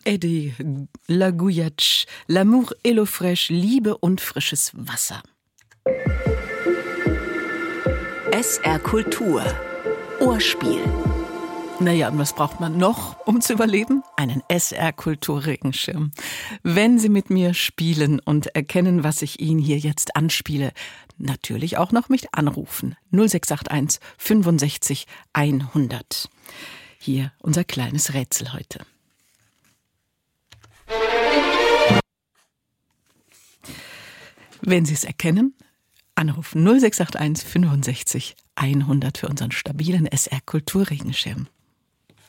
Eddie La Gouillache, L'amour et l'eau fraîche, Liebe und frisches Wasser. SR Kultur. Ohrspiel. Naja, und was braucht man noch, um zu überleben? Einen SR-Kultur-Regenschirm. Wenn Sie mit mir spielen und erkennen, was ich Ihnen hier jetzt anspiele, natürlich auch noch mich anrufen. 0681 65 100. Hier unser kleines Rätsel heute. Wenn Sie es erkennen, anrufen 0681 65 100 für unseren stabilen SR-Kultur-Regenschirm.